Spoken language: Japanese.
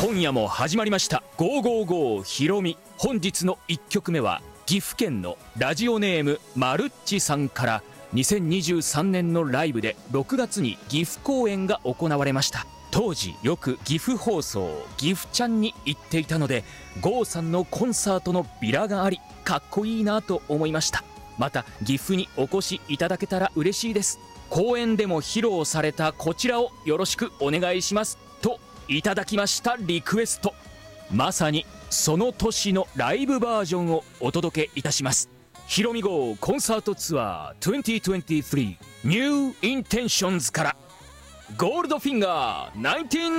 今夜も始まりました555ひろみ。本日の1曲目は岐阜県のラジオネームまるっちさんから、2023年のライブで6月に岐阜公演が行われました。当時よく岐阜放送岐阜ちゃんに行っていたので、郷さんのコンサートのビラがありかっこいいなと思いました。また岐阜にお越しいただけたら嬉しいです。公演でも披露されたこちらをよろしくお願いしますといただきましたリクエスト。まさにその年のライブバージョンをお届けいたします。ひろみ号コンサートツアー2023 New Intentions からゴールドフィンガー19